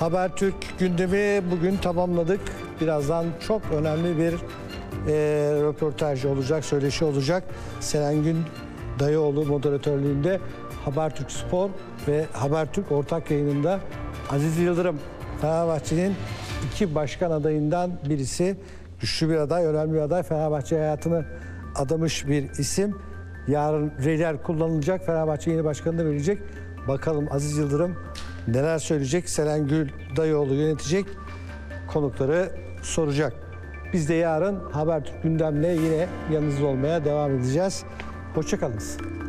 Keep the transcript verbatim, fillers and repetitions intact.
Habertürk gündemi bugün tamamladık. Birazdan çok önemli bir e, röportaj olacak, söyleşi olacak. Selengün Dayıoğlu moderatörlüğünde Habertürk Spor ve Habertürk ortak yayınında Aziz Yıldırım, Fenerbahçe'nin iki başkan adayından birisi. Güçlü bir aday, önemli bir aday. Fenerbahçe hayatını adamış bir isim. Yarın reyler kullanılacak. Fenerbahçe yeni başkanı da verecek. Bakalım Aziz Yıldırım neler söyleyecek? Selengün Dayıoğlu yönetecek. Konukları soracak. Biz de yarın Habertürk gündemle yine yanınızda olmaya devam edeceğiz. Hoşça kalınız.